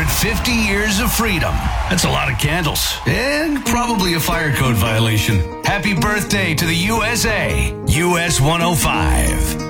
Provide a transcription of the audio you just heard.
150 years of freedom. That's a lot of candles. And probably a fire code violation. Happy birthday to the USA. US 105.